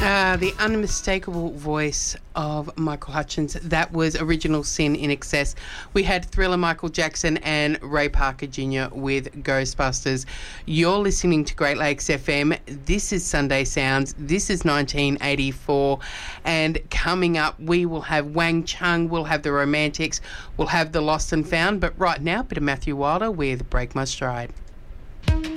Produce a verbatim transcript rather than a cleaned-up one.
Uh, the unmistakable voice of Michael Hutchence. That was Original Sin in Excess. We had Thriller, Michael Jackson and Ray Parker Junior with Ghostbusters. You're listening to Great Lakes F M. This is Sunday Sounds. This is nineteen eighty-four. And coming up, we will have Wang Chung, we'll have the Romantics, we'll have the Lost and Found. But right now, a bit of Matthew Wilder with Break My Stride.